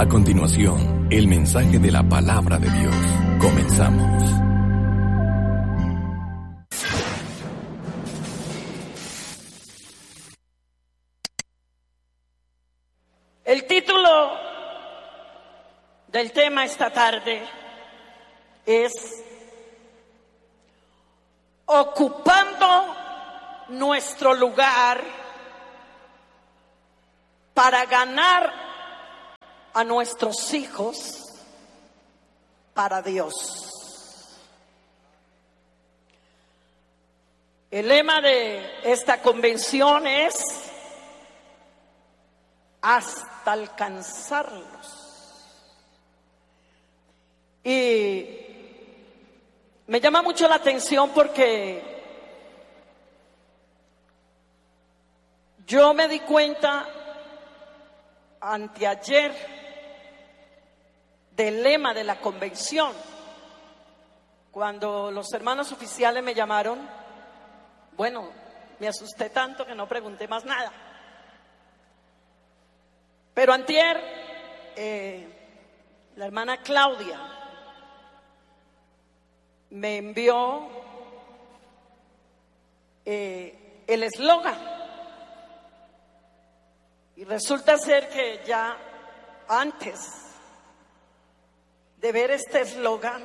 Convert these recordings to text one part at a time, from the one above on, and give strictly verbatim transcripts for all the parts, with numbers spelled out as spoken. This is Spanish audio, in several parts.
A continuación, el mensaje de la palabra de Dios. Comenzamos. El título del tema esta tarde es Ocupando nuestro lugar para ganar a nuestros hijos para Dios. El lema de esta convención es hasta alcanzarlos. Y me llama mucho la atención porque yo me di cuenta anteayer del lema de la convención. Cuando los hermanos oficiales me llamaron, bueno, me asusté tanto que no pregunté más nada. Pero antier, eh, la hermana Claudia me envió eh, el eslogan. Y resulta ser que ya antes de ver este eslogan,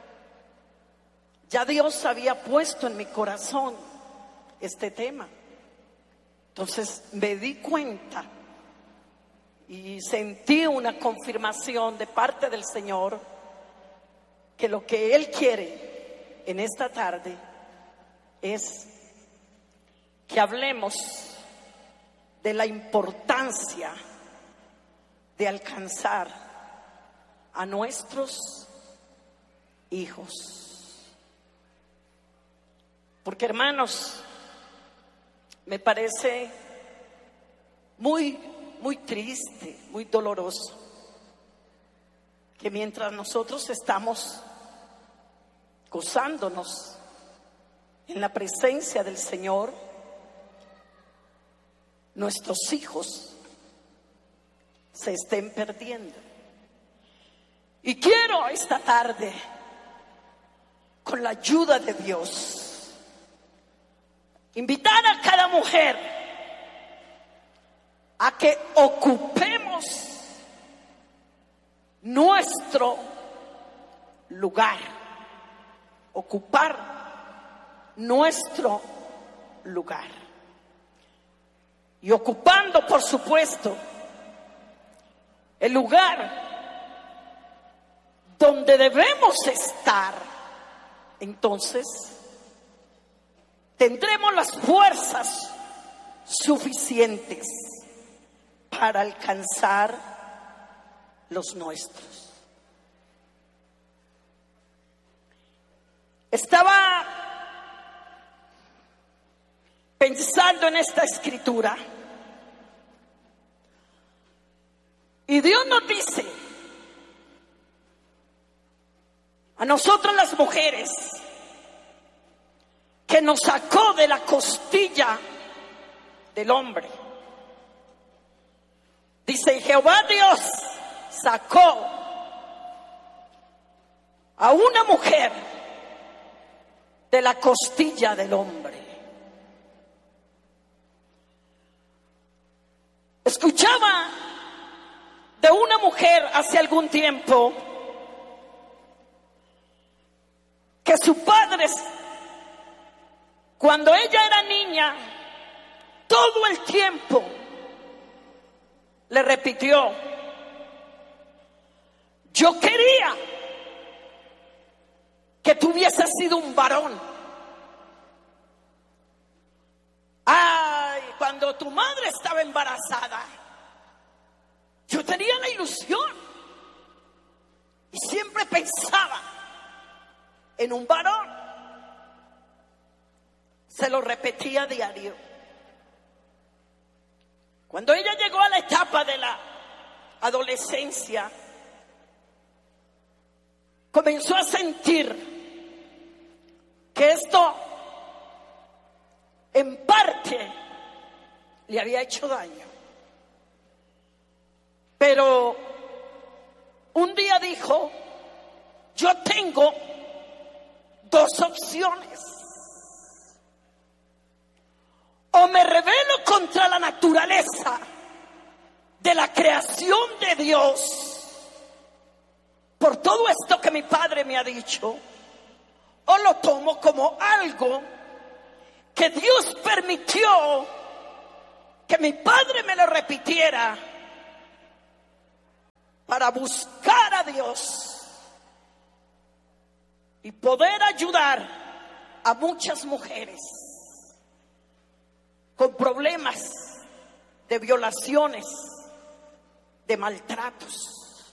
ya Dios había puesto en mi corazón este tema. Entonces me di cuenta y sentí una confirmación de parte del Señor que lo que Él quiere en esta tarde es que hablemos de la importancia de alcanzar a nuestros hijos. Porque, hermanos, me parece muy, muy triste, muy doloroso que mientras nosotros estamos gozándonos en la presencia del Señor, nuestros hijos se estén perdiendo. Y quiero esta tarde, con la ayuda de Dios, invitar a cada mujer a que ocupemos nuestro lugar, ocupar nuestro lugar. Y ocupando, por supuesto, el lugar donde debemos estar, entonces tendremos las fuerzas suficientes para alcanzar los nuestros. Estaba pensando en esta escritura y Dios nos dice a nosotros las mujeres que nos sacó de la costilla del hombre. Dice: Jehová Dios sacó a una mujer de la costilla del hombre. Escuchaba de una mujer hace algún tiempo que su padre, cuando ella era niña, todo el tiempo le repitió: yo quería que tú hubieses sido un varón. Ay, cuando tu madre estaba embarazada, yo tenía la ilusión y siempre pensaba en un varón. Se lo repetía a diario. Cuando ella llegó a la etapa de la adolescencia, comenzó a sentir que esto en parte le había hecho daño. Pero dijo, yo tengo dos opciones. O me rebelo contra la naturaleza de la creación de Dios, por todo esto que mi padre me ha dicho, o lo tomo como algo que Dios permitió que mi padre me lo repitiera para buscar a Dios y poder ayudar a muchas mujeres con problemas de violaciones, de maltratos.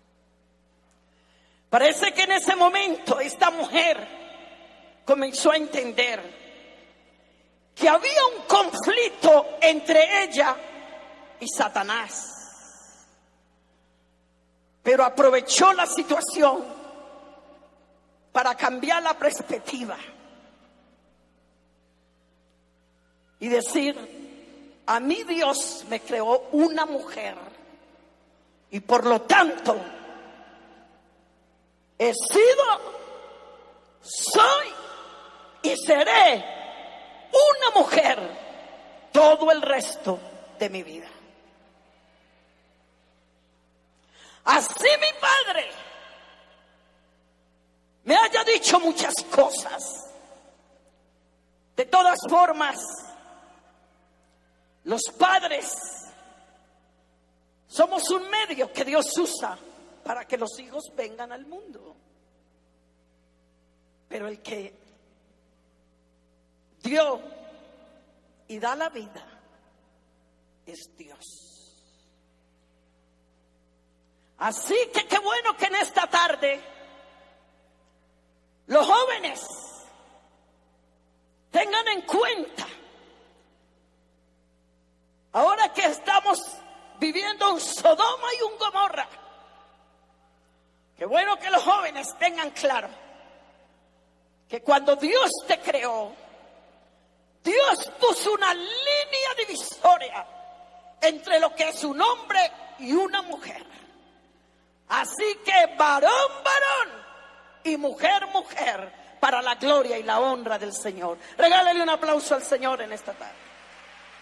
Parece que en ese momento esta mujer comenzó a entender que había un conflicto entre ella y Satanás, pero aprovechó la situación para cambiar la perspectiva y decir, a mí Dios me creó una mujer y por lo tanto he sido, soy y seré una mujer todo el resto de mi vida. Así mi padre me haya dicho muchas cosas. De todas formas, los padres somos un medio que Dios usa para que los hijos vengan al mundo. Pero el que dio y da la vida es Dios. Así que qué bueno que en esta tarde los jóvenes tengan en cuenta, ahora que estamos viviendo un Sodoma y un Gomorra, qué bueno que los jóvenes tengan claro que cuando Dios te creó, Dios puso una línea divisoria entre lo que es un hombre y una mujer. Así que varón, varón y mujer, mujer, para la gloria y la honra del Señor. Regálale un aplauso al Señor en esta tarde.